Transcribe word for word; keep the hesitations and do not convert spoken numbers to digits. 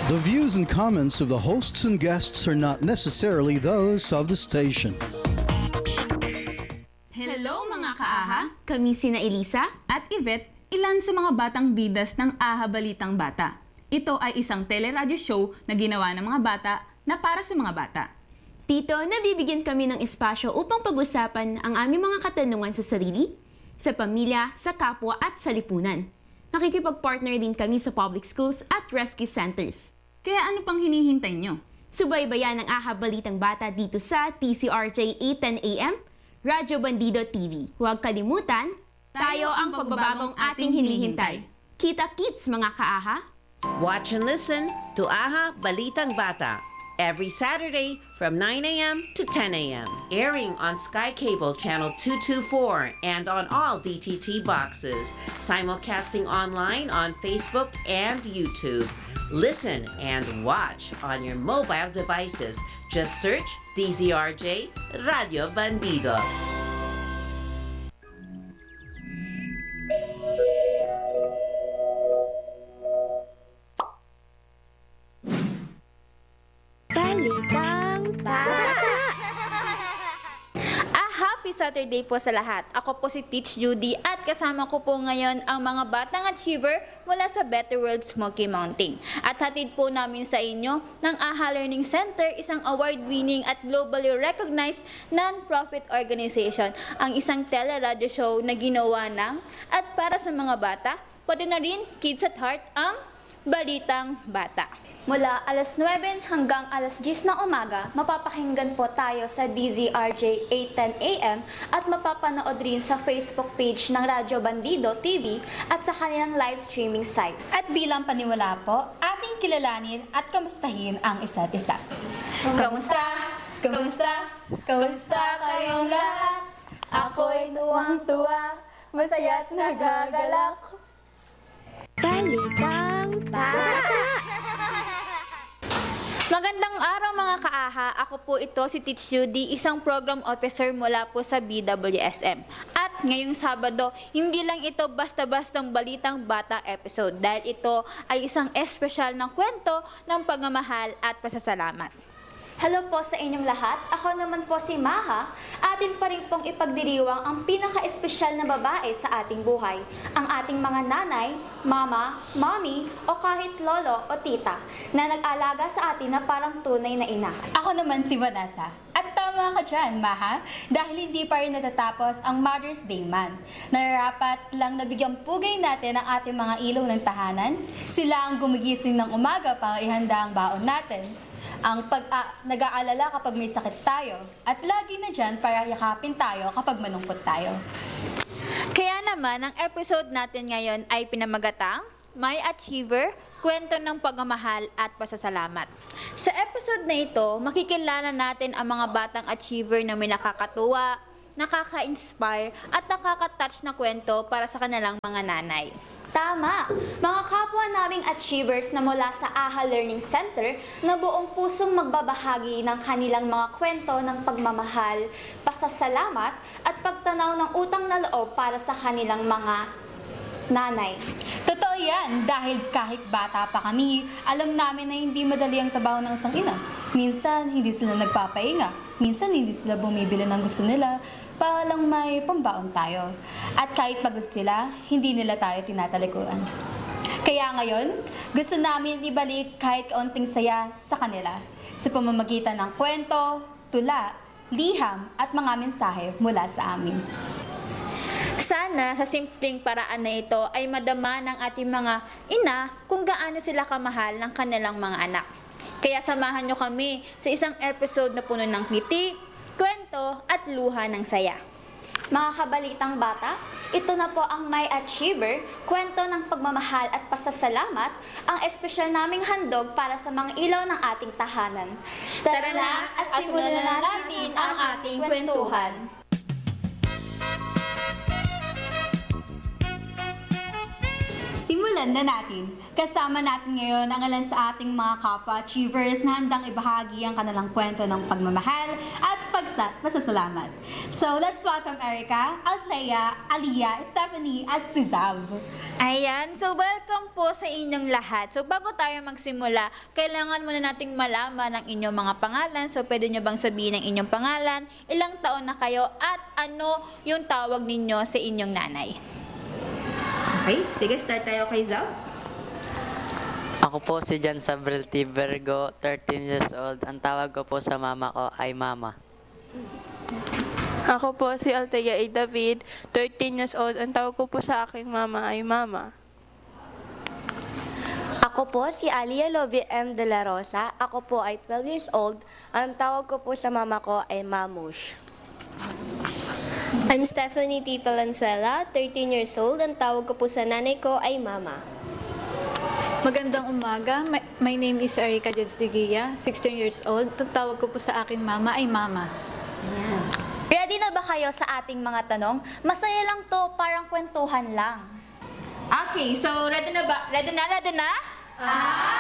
The views and comments of the hosts and guests are not necessarily those of the station. Hello mga kaaha! Kami sina Elisa At Yvette, ilan sa mga batang bidas ng Aha Balitang Bata. Ito ay isang teleradyo show na ginawa ng mga bata na para sa mga bata. Dito, nabibigyan kami ng espasyo upang pag-usapan ang aming mga katanungan sa sarili, sa pamilya, sa kapwa at sa lipunan. Nakikipag-partner din kami sa public schools at rescue centers. Kaya ano pang hinihintay nyo? Subaybayan ang Aha Balitang Bata dito sa T C R J eight ten A M, Radyo Bandido T V. Huwag kalimutan, tayo ang pagbabagong ating hinihintay. Kita-kits mga kaaha! Watch and listen to Aha Balitang Bata every Saturday from nine A M to ten A M Airing on Sky Cable Channel two twenty-four and on all D T T boxes. Simulcasting online on Facebook and YouTube. Listen and watch on your mobile devices. Just search D Z R J Radio Bandido. Balitang Bata! Ah, happy Saturday po sa lahat. Ako po si Teach Judy at kasama ko po ngayon ang mga batang achiever mula sa Better World Smoky Mountain. At hatid po namin sa inyo ng Aha Learning Center, isang award-winning at globally recognized non-profit organization, ang isang teleradyo show na ginawa ng at para sa mga bata, pati na rin kids at heart, ang Balitang Bata. Mula alas nuwebe hanggang alas diyes na umaga, mapapakinggan po tayo sa D Z R J eight ten A M at mapapanood rin sa Facebook page ng Radyo Bandido T V at sa kanilang live streaming site. At bilang paniwala po, ating kilalanin at kamustahin ang isa't isa. Kamusta? Kamusta? Kamusta kayong lahat? Ako'y tuwang-tuwa, masaya't nagagalak. Balitang Bata! Magandang araw mga kaaha. Ako po ito si Teach Judy, isang program officer mula po sa B W S M. At ngayong Sabado, hindi lang ito basta-bastang Balitang Bata episode dahil ito ay isang espesyal na kwento ng pagmamahal at pasasalamat. Hello po sa inyong lahat. Ako naman po si Maha. Atin pa rin pong ipagdiriwang ang pinaka-espesyal na babae sa ating buhay. Ang ating mga nanay, mama, mommy, o kahit lolo o tita na nag-alaga sa atin na parang tunay na ina. Ako naman si Vanessa. At tama ka dyan, Maha, dahil hindi pa rin natatapos ang Mother's Day Month. Nararapat lang nabigyang pugay natin ang ating mga ilaw ng tahanan. Sila ang gumigising ng umaga para ihanda ang baon natin. Ang pag uh, nag-aalala kapag may sakit tayo, at lagi na dyan para yakapin tayo kapag malungkot tayo. Kaya naman, ang episode natin ngayon ay pinamagatang My Achiever, kwento ng pagmamahal at pasasalamat. Sa episode na ito, makikilala natin ang mga batang achiever na may nakakatuwa, nakaka-inspire at nakaka-touch na kwento para sa kanilang mga nanay. Tama! Mga kapwa naming achievers na mula sa Aha Learning Center na buong pusong magbabahagi ng kanilang mga kwento ng pagmamahal, pasasalamat at pagtanaw ng utang na loob para sa kanilang mga nanay. Totoo yan, dahil kahit bata pa kami, alam namin na hindi madali ang trabaho ng isang ina. Minsan, hindi sila nagpapahinga. Minsan, hindi sila bumibili ng gusto nila para lang may pambaon tayo. At kahit pagod sila, hindi nila tayo tinatalikuran. Kaya ngayon, gusto namin ibalik kahit kaunting saya sa kanila sa pamamagitan ng kwento, tula, liham at mga mensahe mula sa amin. Sana sa simpleng paraan na ito ay madama ng ating mga ina kung gaano sila kamahal ng kanilang mga anak. Kaya samahan nyo kami sa isang episode na puno ng ngiti, kwento at luha ng saya. Mga kabalitang bata, ito na po ang My Achiever, kwento ng pagmamahal at pasasalamat, ang espesyal naming handog para sa mga ilaw ng ating tahanan. Tara na at simulan na natin ang ating kwentuhan. Simulan na natin. Kasama natin ngayon ang ilan sa ating mga kapwa achievers na handang ibahagi ang kanilang kwento ng pagmamahal at pagsa pasasalamat. So, let's welcome Erica, Althea, Aliyah, Stephanie, at si Zav. Ayan, so welcome po sa inyong lahat. So bago tayo magsimula, kailangan muna nating malaman ang inyong mga pangalan. So pwede nyo bang sabihin ang inyong pangalan, ilang taon na kayo, at ano yung tawag ninyo sa inyong nanay? Okay, sige, start tayo kay Zav. Ako po si Jan Sabril T. Virgo, thirteen years old. Ang tawag ko po sa mama ko ay Mama. Ako po si Althea A. David, thirteen years old. Ang tawag ko po sa aking mama ay Mama. Ako po si Alia Lovie M. De La Rosa. Ako po ay twelve years old. Ang tawag ko po sa mama ko ay Mamush. I'm Stephanie T. Palanzuela, thirteen years old. Ang tawag ko po sa nanay ko ay Mama. Magandang umaga. My, my name is Erica Jets de Guia, sixteen years old. Ang tawag ko po sa aking mama ay Mama. Ready na ba kayo sa ating mga tanong? Masaya lang to, parang kwentuhan lang. Okay, so ready na ba? Ready na? Ready na? Ah!